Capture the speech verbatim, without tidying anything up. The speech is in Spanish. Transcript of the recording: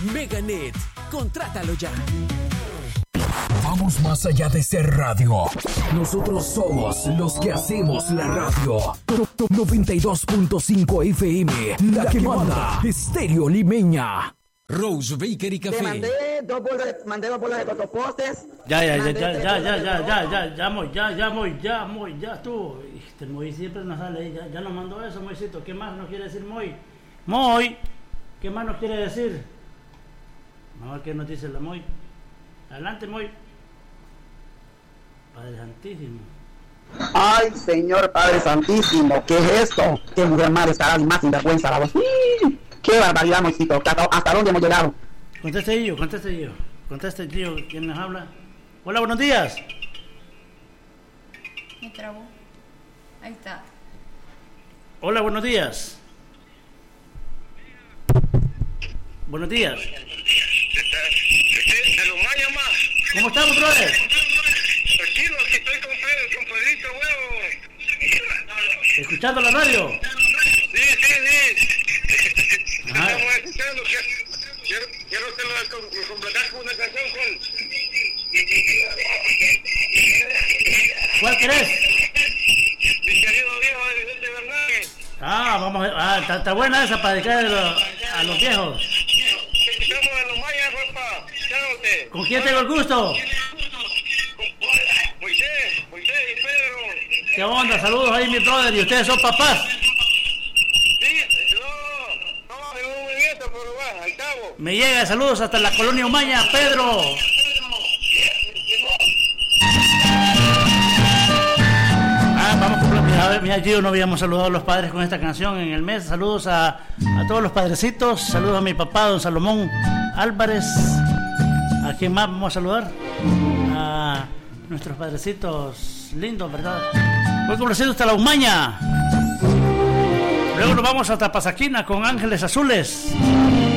Meganet, contrátalo ya. Vamos más allá de ser radio. Nosotros somos los que hacemos la radio. noventa y dos punto cinco F M, la, la que manda. Estéreo Limeña. Rose Bakery Café. Te mandé dos bolas, mandé dos bolas de totopostes. Ya, ya, ya, ya, ya, ya, ya, ya, ya, ya, voy, ya, ya, voy, ya, voy, ya, tú. Este Moy siempre nos sale ahí, ya, ya nos mandó eso, Moisito. ¿Qué más nos quiere decir Moy? Moy, ¿qué más nos quiere decir? Vamos a ver qué nos dice la Moy. Adelante, Moy. Padre Santísimo. Ay, Señor Padre Santísimo, ¿qué es esto? Qué mujer más descarada y más sinvergüenza la voz. ¡Qué barbaridad, Moisito! ¿Hasta, ¿Hasta dónde hemos llegado? Conteste yo, conteste yo. Conteste tío, ¿quién nos habla? Hola, buenos días. Me trabó. Ahí está. Hola, buenos días. Buenos días. De los mayas más. ¿Cómo estamos, brother? Tranquilo, aquí estoy con Pedro, con Pedrito, huevo. ¿Escuchando la radio? Sí, sí, sí. Ajá. Estamos escuchando. Quiero, quiero que lo completar con una canción, ¿cuál? ¿Cuál querés? Mi querido viejo de Vicente Fernández. Ah, vamos a ver. Ah, está, está buena esa para dedicar a los, a los viejos. Estamos en los mayas, ropa. Chánote. ¿Con quién tengo el gusto? Moisés, Moisés y Pedro. ¿Qué onda? Saludos ahí, mi brother. ¿Y ustedes son papás? Sí, no, no, en un movimiento, pero va, al cabo. Me llega saludos hasta la colonia Umaña, Pedro. Ah, vamos con a ver, mira, Gio, no habíamos saludado a los padres con esta canción en el mes. Saludos a, a todos los padrecitos. Saludos a mi papá, don Salomón Álvarez. ¿A quién más vamos a saludar? A nuestros padrecitos lindos, ¿verdad? Voy complaciendo hasta la Umaña. Luego nos vamos hasta Pasaquina con Ángeles Azules.